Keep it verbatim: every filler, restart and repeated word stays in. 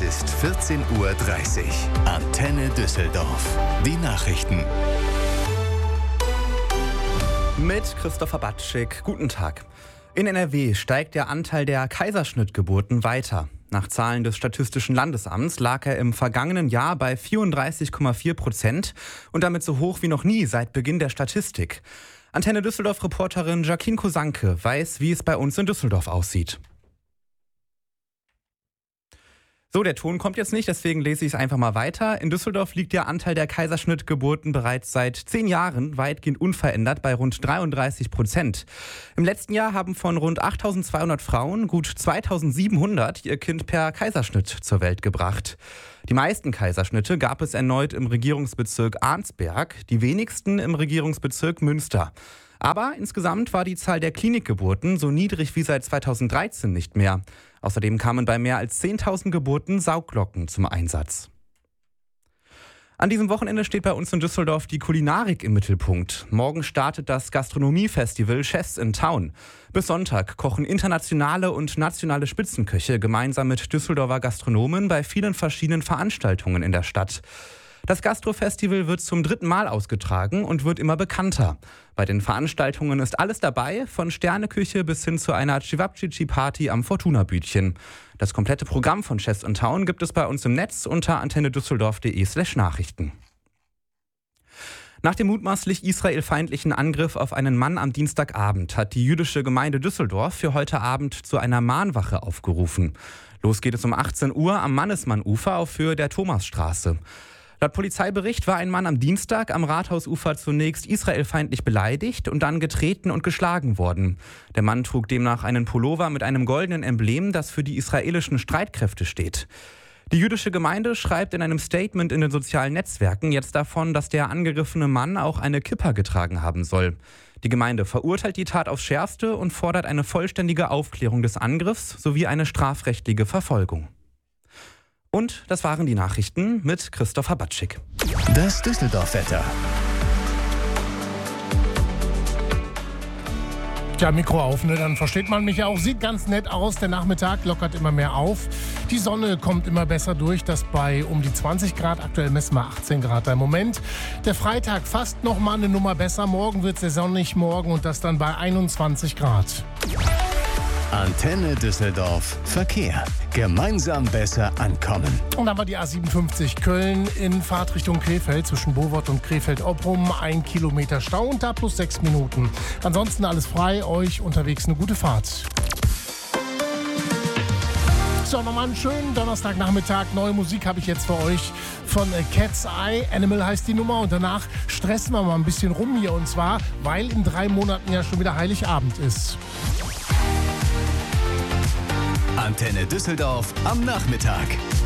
Es ist vierzehn Uhr dreißig. Antenne Düsseldorf. Die Nachrichten. Mit Christopher Batschik. Guten Tag. In N R W steigt der Anteil der Kaiserschnittgeburten weiter. Nach Zahlen des Statistischen Landesamts lag er im vergangenen Jahr bei vierunddreißig Komma vier Prozent und damit so hoch wie noch nie seit Beginn der Statistik. Antenne Düsseldorf-Reporterin Jacqueline Kosanke weiß, wie es bei uns in Düsseldorf aussieht. So, der Ton kommt jetzt nicht, deswegen lese ich es einfach mal weiter. In Düsseldorf liegt der Anteil der Kaiserschnittgeburten bereits seit zehn Jahren weitgehend unverändert bei rund dreiunddreißig Prozent. Im letzten Jahr haben von rund achttausendzweihundert Frauen gut zweitausendsiebenhundert ihr Kind per Kaiserschnitt zur Welt gebracht. Die meisten Kaiserschnitte gab es erneut im Regierungsbezirk Arnsberg, die wenigsten im Regierungsbezirk Münster. Aber insgesamt war die Zahl der Klinikgeburten so niedrig wie seit zweitausenddreizehn nicht mehr. Außerdem kamen bei mehr als zehntausend Geburten Saugglocken zum Einsatz. An diesem Wochenende steht bei uns in Düsseldorf die Kulinarik im Mittelpunkt. Morgen startet das Gastronomiefestival Chefs in Town. Bis Sonntag kochen internationale und nationale Spitzenköche gemeinsam mit Düsseldorfer Gastronomen bei vielen verschiedenen Veranstaltungen in der Stadt. Das Gastrofestival wird zum dritten Mal ausgetragen und wird immer bekannter. Bei den Veranstaltungen ist alles dabei, von Sterneküche bis hin zu einer Cevapcici-Party am Fortuna-Bütchen. Das komplette Programm von Chefs in Town gibt es bei uns im Netz unter antennedüsseldorf.de slash Nachrichten. Nach dem mutmaßlich israelfeindlichen Angriff auf einen Mann am Dienstagabend hat die jüdische Gemeinde Düsseldorf für heute Abend zu einer Mahnwache aufgerufen. Los geht es um achtzehn Uhr am Mannesmann-Ufer auf Höhe der Thomasstraße. Laut Polizeibericht war ein Mann am Dienstag am Rathausufer zunächst israelfeindlich beleidigt und dann getreten und geschlagen worden. Der Mann trug demnach einen Pullover mit einem goldenen Emblem, das für die israelischen Streitkräfte steht. Die jüdische Gemeinde schreibt in einem Statement in den sozialen Netzwerken jetzt davon, dass der angegriffene Mann auch eine Kippa getragen haben soll. Die Gemeinde verurteilt die Tat aufs Schärfste und fordert eine vollständige Aufklärung des Angriffs sowie eine strafrechtliche Verfolgung. Und das waren die Nachrichten mit Christopher Batschik. Das Düsseldorf-Wetter. Ja, Mikro auf, ne? Dann versteht man mich ja auch. Sieht ganz nett aus. Der Nachmittag lockert immer mehr auf. Die Sonne kommt immer besser durch. Das bei um die zwanzig Grad. Aktuell messen wir achtzehn Grad im Moment. Der Freitag fast noch mal eine Nummer besser. Morgen wird es sehr sonnig morgen und das dann bei einundzwanzig Grad. Antenne Düsseldorf Verkehr. Gemeinsam besser ankommen. Und dann war die A siebenundfünfzig Köln in Fahrtrichtung Krefeld zwischen Bowort und Krefeld-Opprum. Ein Kilometer Stau und da plus sechs Minuten. Ansonsten alles frei. Euch unterwegs eine gute Fahrt. So, nochmal einen schönen Donnerstagnachmittag. Neue Musik habe ich jetzt für euch von Cat's Eye. Animal heißt die Nummer. Und danach stressen wir mal ein bisschen rum hier. Und zwar, weil in drei Monaten ja schon wieder Heiligabend ist. Antenne Düsseldorf am Nachmittag.